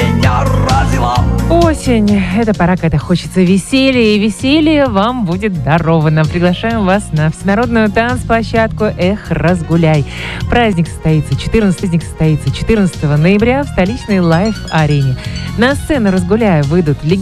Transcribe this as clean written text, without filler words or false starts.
меня разила. Осень – это пора, когда хочется веселья, и веселье вам будет даровано. Приглашаем вас на всенародную танцплощадку «Эх, разгуляй». Праздник состоится 14 ноября в столичной Лайф-арене. На сцену «Разгуляя» выйдут